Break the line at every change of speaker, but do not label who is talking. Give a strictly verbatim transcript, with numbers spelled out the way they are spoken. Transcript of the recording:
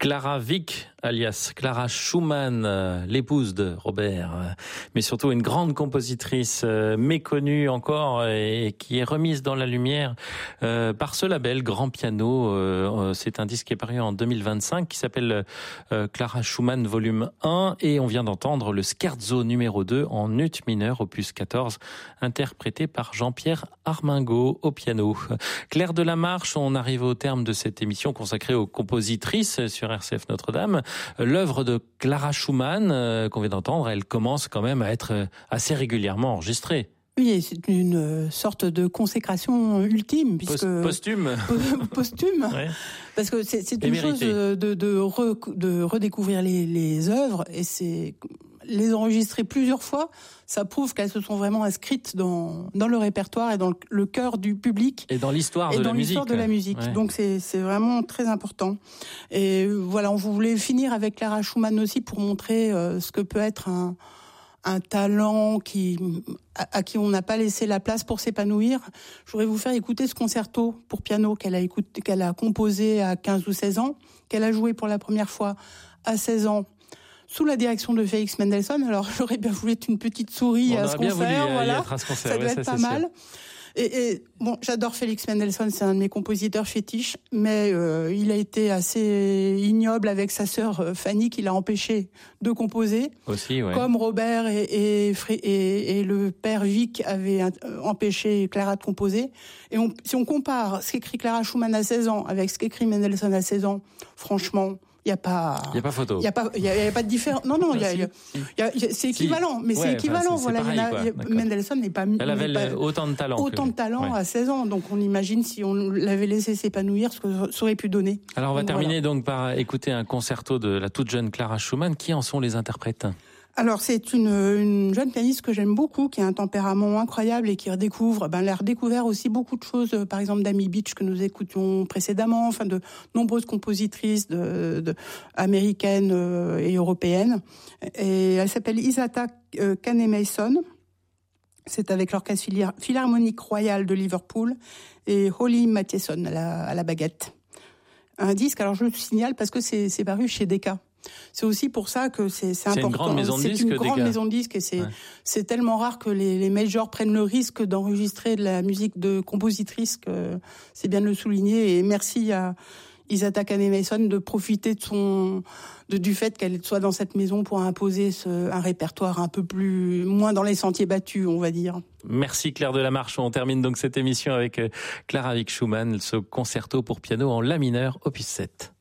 Clara Wieck, alias Clara Schumann, l'épouse de Robert, mais surtout une grande compositrice méconnue encore et qui est remise dans la lumière par ce label Grand Piano. C'est un disque qui est paru en deux mille vingt-cinq qui s'appelle Clara Schumann volume un et on vient d'entendre le Scherzo numéro deux en ut mineur, opus quatorze, interprété par Jean-Pierre Armingaud au piano. Claire Delamarche, on arrive au terme de cette émission consacrée aux compositrices sur R C F Notre-Dame. L'œuvre de Clara Schumann euh, qu'on vient d'entendre, elle commence quand même à être assez régulièrement enregistrée.
Oui, c'est une sorte de consécration ultime, puisque
posthume,
posthume, ouais. Parce que c'est, c'est une chose de, de, re, de redécouvrir les, les œuvres et c'est les enregistrer plusieurs fois. Ça prouve qu'elles se sont vraiment inscrites dans dans le répertoire et dans le, le cœur du public
et dans l'histoire
et
de
dans
la
l'histoire
musique.
de la musique. Ouais. Donc c'est c'est vraiment très important. Et voilà, on voulait finir avec Clara Schumann aussi pour montrer euh, ce que peut être un un talent qui, à, à qui on n'a pas laissé la place pour s'épanouir. Je voudrais vous faire écouter ce concerto pour piano qu'elle a écouté, qu'elle a composé à quinze ou seize ans, qu'elle a joué pour la première fois à seize ans, sous la direction de Félix Mendelssohn. Alors, j'aurais bien voulu être une petite souris
on
à ce concert,
voulu,
voilà.
À ce concert,
ça doit
ouais,
être
ça,
pas mal. Sûr. Et, et bon, j'adore Félix Mendelssohn, c'est un de mes compositeurs fétiches, mais euh, il a été assez ignoble avec sa sœur Fanny qui l'a empêché de composer.
Aussi, ouais.
Comme Robert et, et, et, et le père Wieck avaient empêché Clara de composer. Et on, si on compare ce qu'écrit Clara Schumann à seize ans avec ce qu'écrit Mendelssohn à seize ans, franchement, il y a pas
il y a pas photo.
Il y a pas il y, y a pas de différence. Non non, il y a, si, si. y a c'est équivalent, si. mais ouais, c'est équivalent
enfin, c'est,
voilà,
c'est pareil,
il y a, Mendelssohn n'est pas
elle avait
pas,
autant de talent
autant
que...
de talent
ouais.
à seize ans, donc on imagine si on l'avait laissé s'épanouir ce que ça aurait pu donner.
Alors on va
donc,
terminer
voilà.
donc par écouter un concerto de la toute jeune Clara Schumann. Qui en sont les interprètes?
Alors c'est une, une jeune pianiste que j'aime beaucoup, qui a un tempérament incroyable et qui redécouvre, ben elle a redécouvert aussi beaucoup de choses, par exemple d'Amy Beach que nous écoutions précédemment, enfin de nombreuses compositrices de, de américaines et européennes. Et elle s'appelle Isata Kane-Mason. C'est avec l'Orchestre Philharmonique Royal de Liverpool et Holly Mathieson à la, à la baguette. Un disque, alors je le signale parce que c'est, c'est paru chez Decca. C'est aussi pour ça que c'est, c'est, c'est important.
C'est une grande maison de
c'est
disques.
C'est une grande
Decca.
maison de disques et c'est,
ouais.
c'est tellement rare que les, les majors prennent le risque d'enregistrer de la musique de compositrices que c'est bien de le souligner. Et merci à Isata Kane-Mason de profiter de son, de, du fait qu'elle soit dans cette maison pour imposer ce, un répertoire un peu plus, moins dans les sentiers battus, on va dire.
Merci Claire Delamarche. On termine donc cette émission avec Clara Wieck Schumann, ce concerto pour piano en la mineur, opus sept.